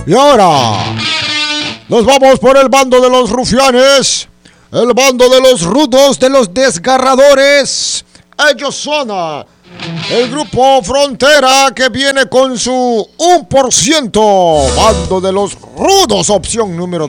Y ahora nos vamos por el bando de los rufianes, el bando de los rudos, de los desgarradores. Ellos son el grupo Frontera, que viene con su 1%. Bando de los rudos, opción número